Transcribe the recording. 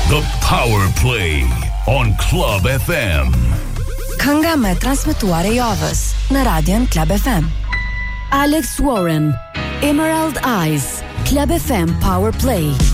The Power Play on Club FM. Kënga më transmetuar e javës në Radion Club FM. Alex Warren, Emerald Eyes, Club FM Power Play.